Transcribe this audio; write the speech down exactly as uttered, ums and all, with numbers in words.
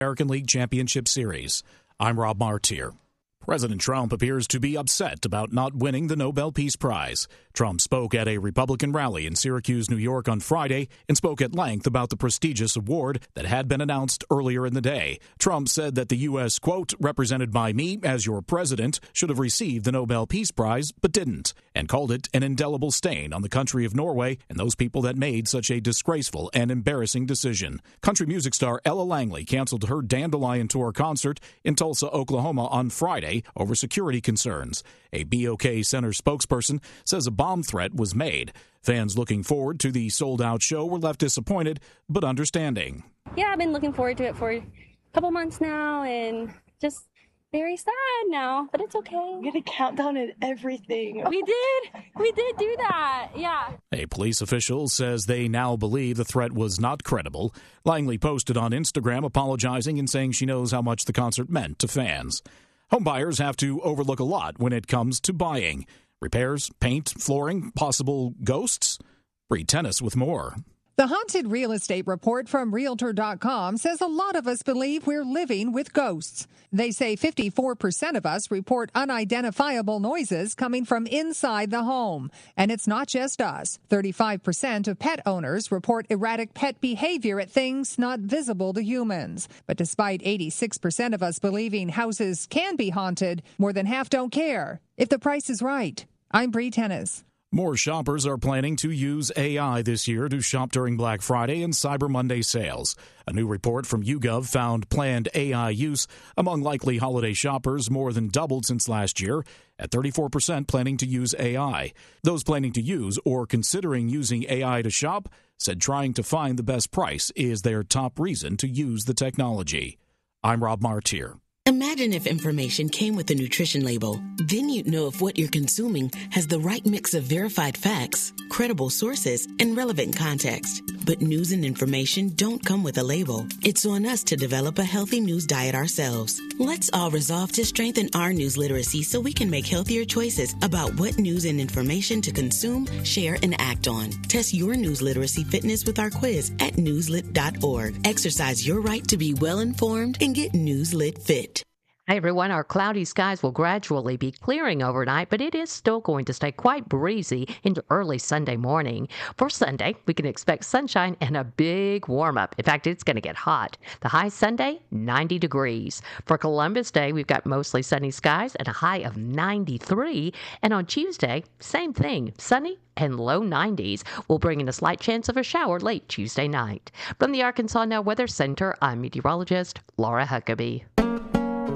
American League Championship Series. I'm Rob Martier. President Trump appears to be upset about not winning the Nobel Peace Prize. Trump spoke at a Republican rally in Syracuse, New York on Friday and spoke at length about the prestigious award that had been announced earlier in the day. Trump said that the U S, quote, represented by me as your president, should have received the Nobel Peace Prize but didn't, and called it an indelible stain on the country of Norway and those people that made such a disgraceful and embarrassing decision. Country music star Ella Langley canceled her Dandelion Tour concert in Tulsa, Oklahoma on Friday over security concerns. A B O K Center spokesperson says a bomb threat was made. Fans looking forward to the sold-out show were left disappointed, but understanding. Yeah, I've been looking forward to it for a couple months now, and just very sad now, but it's okay. We had a countdown and everything. We did. We did do that. Yeah. A police official says they now believe the threat was not credible. Langley posted on Instagram apologizing and saying she knows how much the concert meant to fans. Homebuyers have to overlook a lot when it comes to buying. Repairs, paint, flooring, possible ghosts. Bree Tennis with more. The Haunted Real Estate Report from Realtor dot com says a lot of us believe we're living with ghosts. They say fifty-four percent of us report unidentifiable noises coming from inside the home. And it's not just us. thirty-five percent of pet owners report erratic pet behavior at things not visible to humans. But despite eighty-six percent of us believing houses can be haunted, more than half don't care if the price is right. I'm Bree Tennis. More shoppers are planning to use A I this year to shop during Black Friday and Cyber Monday sales. A new report from YouGov found planned A I use among likely holiday shoppers more than doubled since last year, at thirty-four percent planning to use A I. Those planning to use or considering using A I to shop said trying to find the best price is their top reason to use the technology. I'm Rob Martier. Imagine if information came with a nutrition label. Then you'd know if what you're consuming has the right mix of verified facts, credible sources, and relevant context. But news and information don't come with a label. It's on us to develop a healthy news diet ourselves. Let's all resolve to strengthen our news literacy so we can make healthier choices about what news and information to consume, share, and act on. Test your news literacy fitness with our quiz at newslit dot org. Exercise your right to be well-informed and get Newslit fit. Hi, everyone. Our cloudy skies will gradually be clearing overnight, but it is still going to stay quite breezy into early Sunday morning. For Sunday, we can expect sunshine and a big warm-up. In fact, it's going to get hot. The high Sunday, ninety degrees. For Columbus Day, we've got mostly sunny skies and a high of ninety-three. And on Tuesday, same thing, sunny and low nineties. We'll bring in a slight chance of a shower late Tuesday night. From the Arkansas Now Weather Center, I'm meteorologist Laura Huckabee.